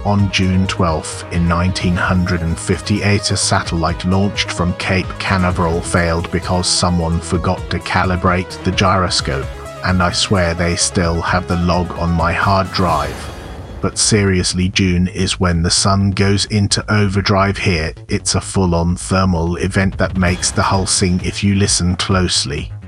On June 12 in 1958, a satellite launched from Cape Canaveral failed because someone forgot to calibrate the gyroscope, and I swear they still have the log on my hard drive. But seriously, June is when the sun goes into overdrive here. It's a full-on thermal event that makes the hull sing if you listen closely.